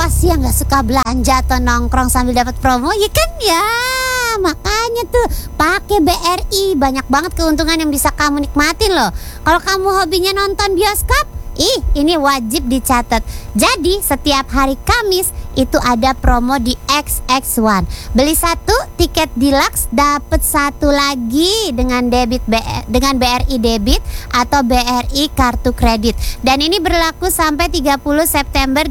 Siapa sih yang gak suka belanja atau nongkrong sambil dapat promo? Ya kan ya. Makanya tuh pakai BRI, banyak banget keuntungan yang bisa kamu nikmatin loh. Kalau kamu hobinya nonton bioskop, ini wajib dicatat. Jadi setiap hari Kamis itu ada promo di XX1. Beli satu tiket deluxe dapat satu lagi dengan dengan BRI debit atau BRI kartu kredit. Dan ini berlaku sampai 30 September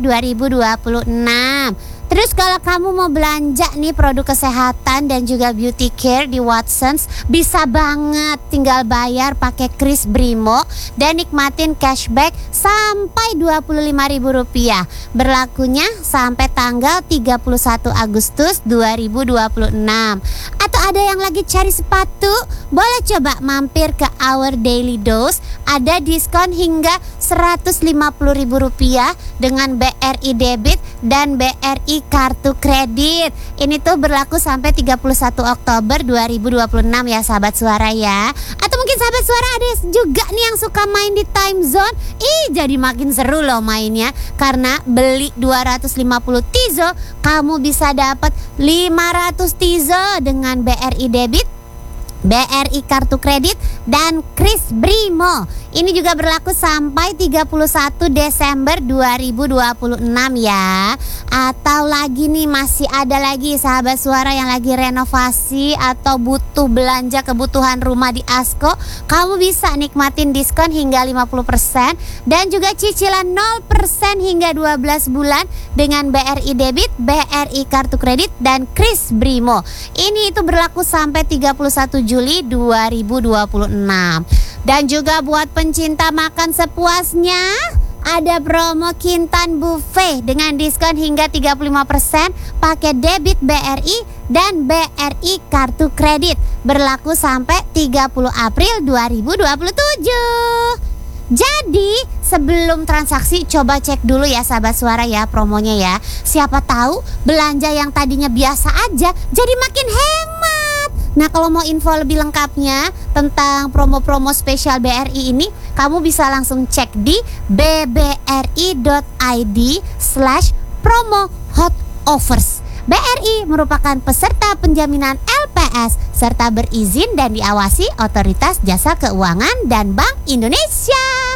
2026. Terus kalau kamu mau belanja nih produk kesehatan dan juga beauty care di Watsons, bisa banget tinggal bayar pakai Kris Brimo dan nikmatin cashback sampai Rp25.000. Berlakunya sampai tanggal 31 Agustus 2026. Atau ada yang lagi cari sepatu, boleh coba mampir ke Our Daily Dose. Ada diskon hingga Rp150.000 dengan BRI debit dan BRI kartu kredit. Ini tuh berlaku sampai 31 Oktober 2026 ya sahabat suara ya. Atau mungkin sahabat suara ada juga nih yang suka main di time zone. Jadi makin seru loh mainnya. Karena beli 250 Tizo, kamu bisa dapat 500 Tizo dengan BRI debit, BRI kartu kredit dan Kris Brimo. Ini juga berlaku sampai 31 Desember 2026 ya. Atau lagi nih, masih ada lagi sahabat suara yang lagi renovasi atau butuh belanja kebutuhan rumah di Asko, kamu bisa nikmatin diskon hingga 50% dan juga cicilan 0% hingga 12 bulan dengan BRI debit, BRI kartu kredit dan Kris Brimo. Ini itu berlaku sampai 31 Juli 2026. Dan juga buat pencinta makan sepuasnya, ada promo Kintan Buffet dengan diskon hingga 35% pakai debit BRI dan BRI kartu kredit. Berlaku sampai 30 April 2027. Jadi sebelum transaksi coba cek dulu ya sahabat suara ya promonya ya. Siapa tahu belanja yang tadinya biasa aja jadi makin hemat. Nah kalau mau info lebih lengkapnya tentang promo-promo spesial BRI ini, kamu bisa langsung cek di bbri.id/promo hot offers. BRI merupakan peserta penjaminan LPS serta berizin dan diawasi Otoritas Jasa Keuangan dan Bank Indonesia.